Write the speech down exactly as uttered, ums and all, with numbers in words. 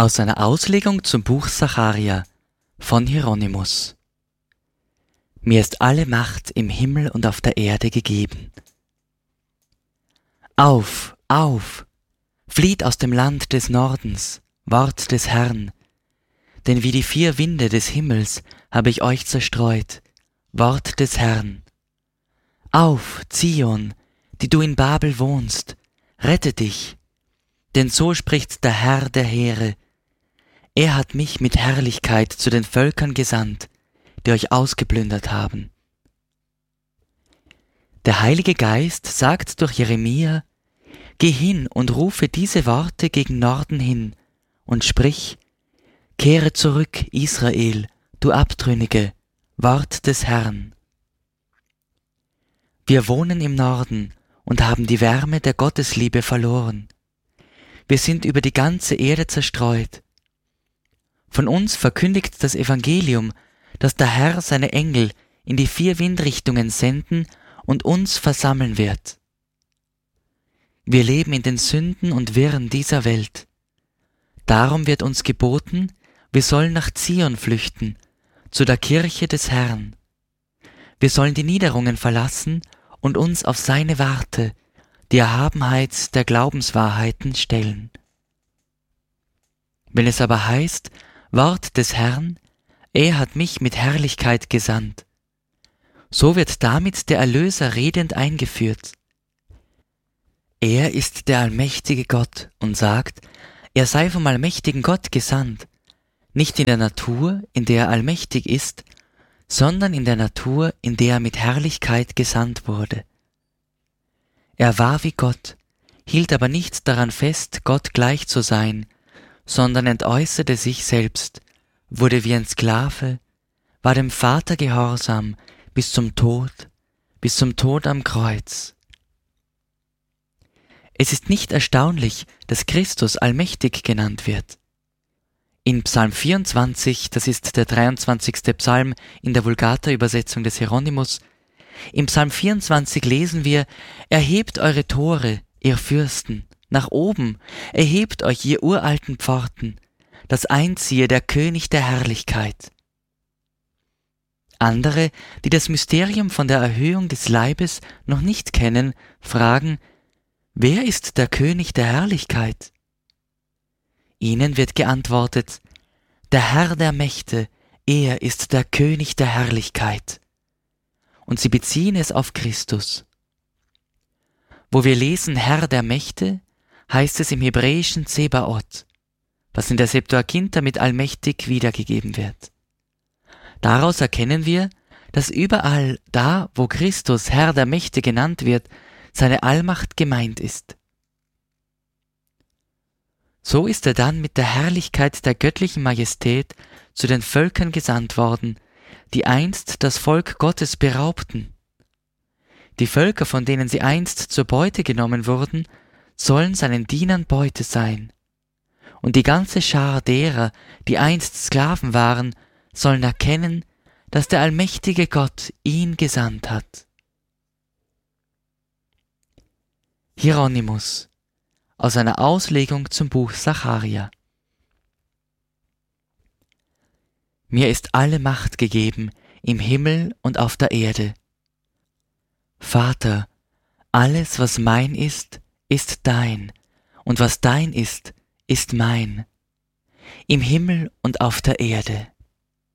Aus einer Auslegung zum Buch Sacharja von Hieronymus. Mir ist alle Macht im Himmel und auf der Erde gegeben. Auf, auf, flieht aus dem Land des Nordens, Wort des Herrn, denn wie die vier Winde des Himmels habe ich euch zerstreut, Wort des Herrn. Auf, Zion, die du in Babel wohnst, rette dich, denn so spricht der Herr der Heere. Er hat mich mit Herrlichkeit zu den Völkern gesandt, die euch ausgeplündert haben. Der Heilige Geist sagt durch Jeremia: Geh hin und rufe diese Worte gegen Norden hin und sprich: Kehre zurück, Israel, du Abtrünnige, Wort des Herrn. Wir wohnen im Norden und haben die Wärme der Gottesliebe verloren. Wir sind über die ganze Erde zerstreut. Von uns verkündigt das Evangelium, dass der Herr seine Engel in die vier Windrichtungen senden und uns versammeln wird. Wir leben in den Sünden und Wirren dieser Welt. Darum wird uns geboten, wir sollen nach Zion flüchten, zu der Kirche des Herrn. Wir sollen die Niederungen verlassen und uns auf seine Warte, die Erhabenheit der Glaubenswahrheiten, stellen. Wenn es aber heißt, Wort des Herrn, er hat mich mit Herrlichkeit gesandt, so wird damit der Erlöser redend eingeführt. Er ist der allmächtige Gott und sagt, er sei vom allmächtigen Gott gesandt, nicht in der Natur, in der er allmächtig ist, sondern in der Natur, in der er mit Herrlichkeit gesandt wurde. Er war wie Gott, hielt aber nicht daran fest, Gott gleich zu sein, sondern entäußerte sich selbst, wurde wie ein Sklave, war dem Vater gehorsam bis zum Tod, bis zum Tod am Kreuz. Es ist nicht erstaunlich, dass Christus allmächtig genannt wird. In Psalm vierundzwanzig, das ist der dreiundzwanzigste Psalm in der Vulgata-Übersetzung des Hieronymus, im Psalm vierundzwanzig lesen wir: Erhebt eure Tore, ihr Fürsten, nach oben, erhebt euch, ihr uralten Pforten, das einziehe der König der Herrlichkeit. Andere, die das Mysterium von der Erhöhung des Leibes noch nicht kennen, fragen: Wer ist der König der Herrlichkeit? Ihnen wird geantwortet: Der Herr der Mächte, er ist der König der Herrlichkeit. Und sie beziehen es auf Christus. Wo wir lesen Herr der Mächte, heißt es im Hebräischen Zebaoth, was in der Septuaginta mit allmächtig wiedergegeben wird. Daraus erkennen wir, dass überall da, wo Christus Herr der Mächte genannt wird, seine Allmacht gemeint ist. So ist er dann mit der Herrlichkeit der göttlichen Majestät zu den Völkern gesandt worden, die einst das Volk Gottes beraubten. Die Völker, von denen sie einst zur Beute genommen wurden, sollen seinen Dienern Beute sein. Und die ganze Schar derer, die einst Sklaven waren, sollen erkennen, dass der allmächtige Gott ihn gesandt hat. Hieronymus aus einer Auslegung zum Buch Sacharja. Mir ist alle Macht gegeben im Himmel und auf der Erde. Vater, alles, was mein ist, ist dein, und was dein ist, ist mein, im Himmel und auf der Erde.